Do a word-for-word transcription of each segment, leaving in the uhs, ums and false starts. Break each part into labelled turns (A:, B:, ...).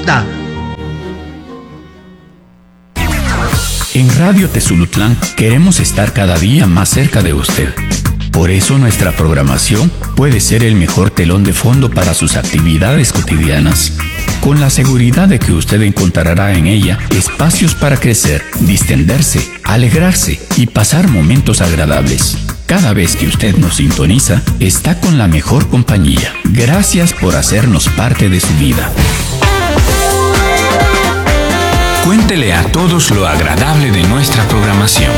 A: gusta.
B: En Radio Tezulutlán queremos estar cada día más cerca de usted. Por eso nuestra programación puede ser el mejor telón de fondo para sus actividades cotidianas, con la seguridad de que usted encontrará en ella espacios para crecer, distenderse, alegrarse y pasar momentos agradables. Cada vez que usted nos sintoniza, está con la mejor compañía. Gracias por hacernos parte de su vida. Cuéntele a todos lo agradable de nuestra programación.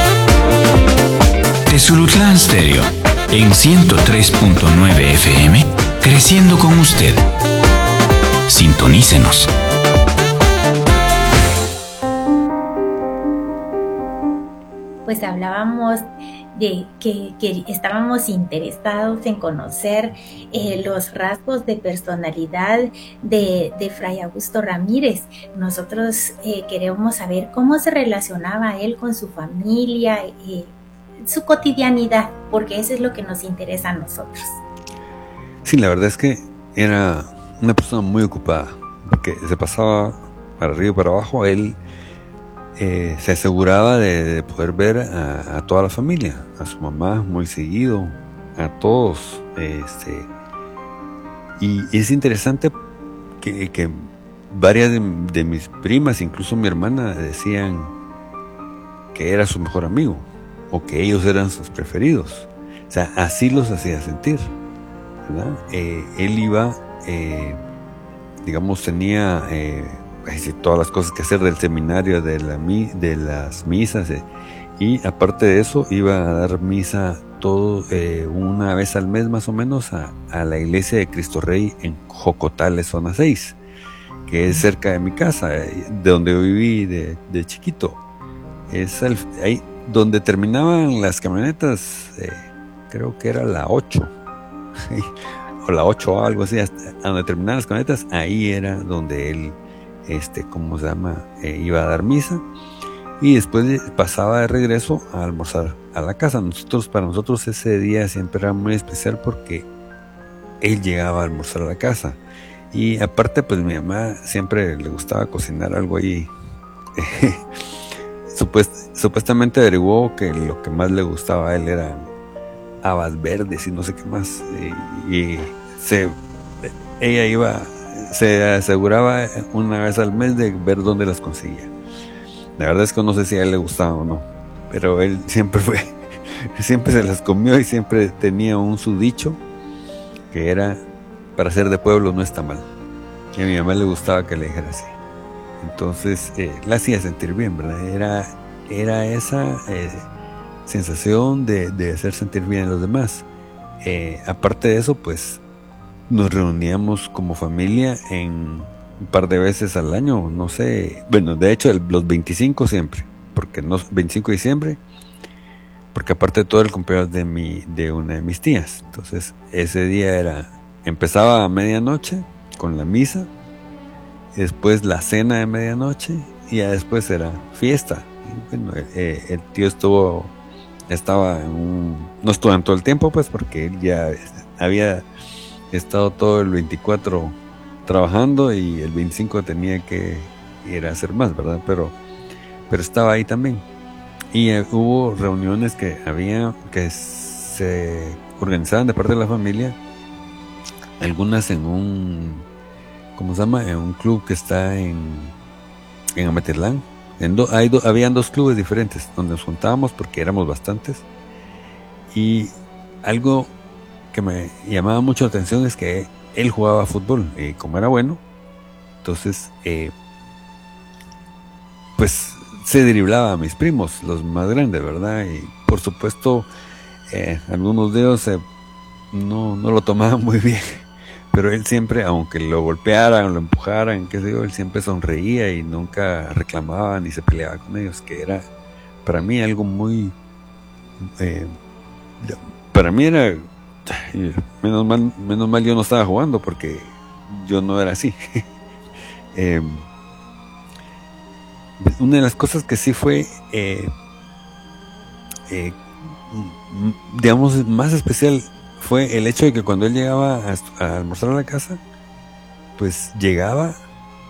B: Tezulutlán Stereo, en ciento tres punto nueve F M, creciendo con usted. Sintonícenos.
C: Pues hablábamos de que, que estábamos interesados en conocer eh, los rasgos de personalidad de, de Fray Augusto Ramírez. Nosotros eh, queremos saber cómo se relacionaba él con su familia, eh, su cotidianidad, porque eso es lo que nos interesa a nosotros.
D: Sí, la verdad es que era una persona muy ocupada, porque se pasaba para arriba y para abajo. Él eh, se aseguraba de, de poder ver a, a toda la familia, a su mamá muy seguido, a todos. Este, y es interesante que, que varias de, de mis primas, incluso mi hermana, decían que era su mejor amigo, o que ellos eran sus preferidos. O sea, así los hacía sentir, ¿verdad? Eh, él iba, eh, digamos, tenía eh, todas las cosas que hacer del seminario, de, la, de las misas, eh, y aparte de eso iba a dar misa todo eh, una vez al mes más o menos a, a la iglesia de Cristo Rey en Jocotales, zona seis, que es cerca de mi casa, eh, de donde yo viví de, de chiquito. Es el, ahí donde terminaban las camionetas, eh, creo que era la ocho, o la ocho o algo así, hasta donde terminaban las camionetas, ahí era donde él, este, ¿cómo se llama? Eh, iba a dar misa, y después pasaba de regreso a almorzar a la casa. Nosotros, para nosotros ese día siempre era muy especial porque él llegaba a almorzar a la casa, y aparte pues mi mamá siempre le gustaba cocinar algo ahí. Supuest, supuestamente averiguó que lo que más le gustaba a él eran habas verdes y no sé qué más, y, y se, ella iba, se aseguraba una vez al mes de ver dónde las conseguía. La verdad es que no sé si a él le gustaba o no, pero él siempre fue, siempre se las comió, y siempre tenía un su dicho que era: para ser de pueblo no está mal. Y a mi mamá le gustaba que le dijera así. Entonces eh, la hacía sentir bien, ¿verdad? Era, era esa eh, sensación de, de hacer sentir bien a los demás. Eh, aparte de eso, pues nos reuníamos como familia en un par de veces al año, no sé, bueno, de hecho el, los veinticinco siempre, porque no, veinticinco de diciembre, porque aparte de todo el cumpleaños de, mi, de una de mis tías. Entonces ese día era, empezaba a medianoche con la misa, después la cena de medianoche, y ya después era fiesta. Y bueno, eh, el tío estuvo, estaba en un, no estuvo en todo el tiempo, pues porque él ya había estado todo el veinticuatro trabajando, y el veinticinco tenía que ir a hacer más, ¿verdad? Pero, pero estaba ahí también. Y eh, hubo reuniones que había, que se organizaban de parte de la familia, algunas en un, ¿cómo se llama? En un club que está en, en Amatitlán. En do, hay do, habían dos clubes diferentes donde nos juntábamos porque éramos bastantes. Y algo que me llamaba mucho la atención es que él jugaba fútbol, y como era bueno, entonces eh, pues se driblaba a mis primos, los más grandes, ¿verdad? Y por supuesto eh, algunos de ellos eh, no, no lo tomaban muy bien. Pero él siempre, aunque lo golpearan, lo empujaran, qué sé yo, él siempre sonreía y nunca reclamaba ni se peleaba con ellos, que era para mí algo muy... Eh, para mí era... Menos mal, menos mal yo no estaba jugando, porque yo no era así. eh, una de las cosas que sí fue, eh, eh, digamos, más especial, fue el hecho de que cuando él llegaba a, a almorzar a la casa, pues llegaba